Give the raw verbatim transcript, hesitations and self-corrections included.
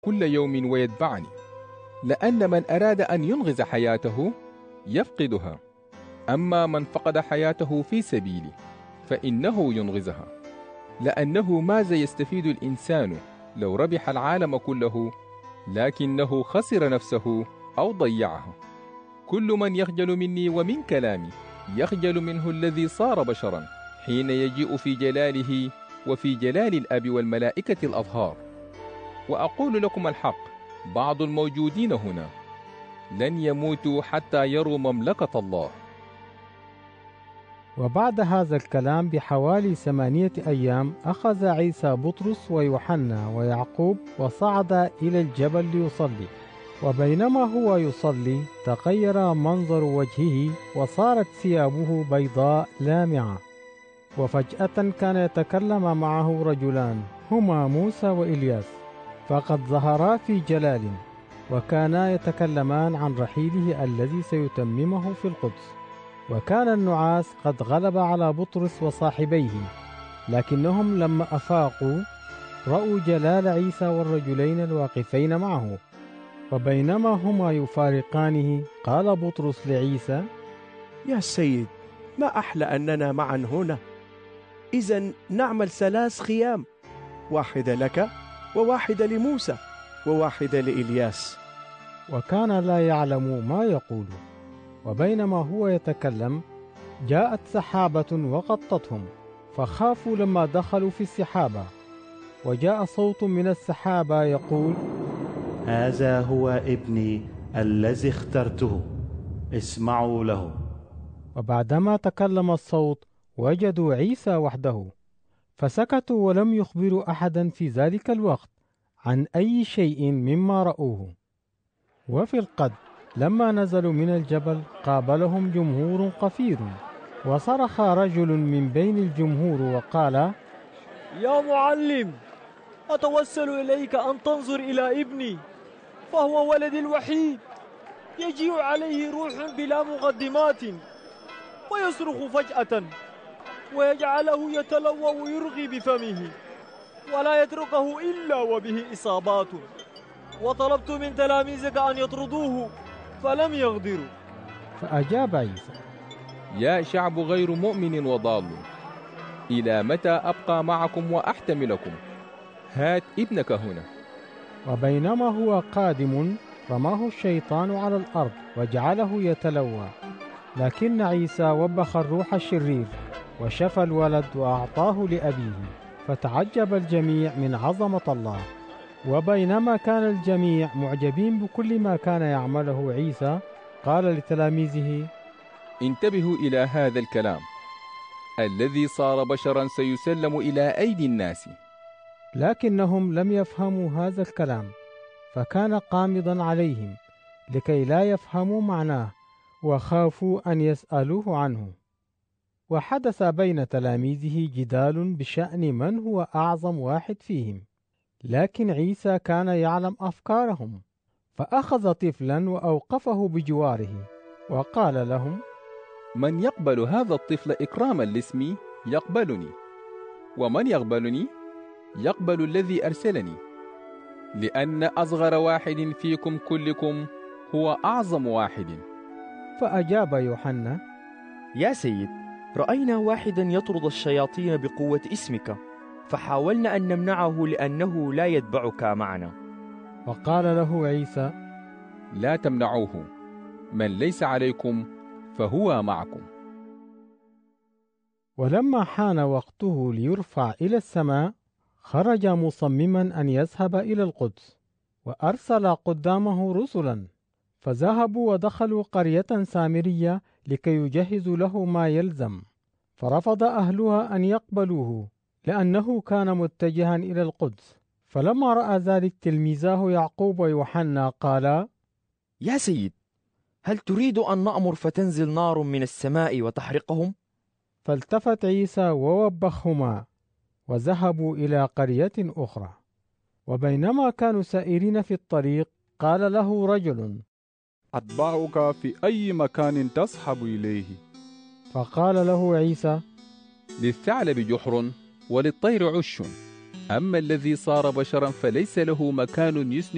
كل يوم ويتبعني، لأن من أراد أن ينغز حياته يفقدها، أما من فقد حياته في سبيلي فإنه ينغزها. لأنه ماذا يستفيد الإنسان لو ربح العالم كله لكنه خسر نفسه أو ضيعها؟ كل من يخجل مني ومن كلامي يخجل منه الذي صار بشرا حين يجيء في جلاله وفي جلال الأب والملائكة الأطهار. وأقول لكم الحق، بعض الموجودين هنا لن يموتوا حتى يروا مملكة الله. وبعد هذا الكلام بحوالي ثمانية أيام أخذ عيسى بطرس ويوحنا ويعقوب وصعد إلى الجبل ليصلي. وبينما هو يصلي تغير منظر وجهه وصارت ثيابه بيضاء لامعة. وفجأة كان يتكلم معه رجلان هما موسى وإلياس، فقد ظهرا في جلال، وكانا يتكلمان عن رحيله الذي سيتممه في القدس. وكان النعاس قد غلب على بطرس وصاحبيه، لكنهم لما أفاقوا رأوا جلال عيسى والرجلين الواقفين معه. وبينما هما يفارقانه قال بطرس لعيسى: يا سيد، ما أحلى أننا معا هنا. إذن نعمل ثلاث خيام، واحدة لك وواحدة لموسى وواحدة لإلياس. وكان لا يعلم ما يقول. وبينما هو يتكلم جاءت سحابة وغطتهم، فخافوا لما دخلوا في السحابة. وجاء صوت من السحابة يقول: هذا هو ابني الذي اخترته، اسمعوا له. وبعدما تكلم الصوت وجدوا عيسى وحده، فسكتوا ولم يخبروا أحدا في ذلك الوقت عن أي شيء مما رأوه. وفي الغد لما نزلوا من الجبل قابلهم جمهور قفير، وصرخ رجل من بين الجمهور وقال: يا معلم، أتوسل إليك أن تنظر إلى ابني، فهو ولدي الوحيد، يجيء عليه روح بلا مقدمات ويصرخ فجأة ويجعله يتلوى ويرغي بفمه ولا يتركه إلا وبه إصابات. وطلبت من تلاميذك أن يطردوه فلم يقدروا. فأجاب عيسى: يا شعب غير مؤمن وضال، إلى متى أبقى معكم وأحتملكم؟ هات ابنك هنا. وبينما هو قادم رماه الشيطان على الأرض وجعله يتلوى، لكن عيسى وبخ الروح الشرير وشفى الولد وأعطاه لأبيه، فتعجب الجميع من عظمة الله. وبينما كان الجميع معجبين بكل ما كان يعمله عيسى، قال لتلاميذه: انتبهوا إلى هذا الكلام، الذي صار بشرا سيسلم إلى أيدي الناس. لكنهم لم يفهموا هذا الكلام، فكان قامضا عليهم لكي لا يفهموا معناه، وخافوا أن يسألوه عنه. وحدث بين تلاميذه جدال بشأن من هو أعظم واحد فيهم، لكن عيسى كان يعلم أفكارهم، فأخذ طفلا وأوقفه بجواره وقال لهم: من يقبل هذا الطفل إكراما لاسمي يقبلني، ومن يقبلني يقبل الذي أرسلني، لأن أصغر واحد فيكم كلكم هو أعظم واحد. فأجاب يوحنا: يا سيد، رأينا واحدا يطرد الشياطين بقوة اسمك، فحاولنا أن نمنعه لأنه لا يتبعك معنا. وقال له عيسى: لا تمنعوه، من ليس عليكم فهو معكم. ولما حان وقته ليرفع إلى السماء خرج مصمما أن يذهب إلى القدس، وأرسل قدامه رسلا، فذهبوا ودخلوا قرية سامرية لكي يجهزوا له ما يلزم. فرفض أهلها أن يقبلوه لأنه كان متجها إلى القدس. فلما رأى ذلك تلميذاه يعقوب ويوحنا قالا: يا سيد، هل تريد أن نأمر فتنزل نار من السماء وتحرقهم؟ فالتفت عيسى ووبخهما وذهبوا إلى قرية أخرى. وبينما كانوا سائرين في الطريق قال له رجل: أتبعك في أي مكان تصحب إليه. فقال له عيسى: للثعلب جحر وللطير عش، أما الذي صار بشرا فليس له مكان يسند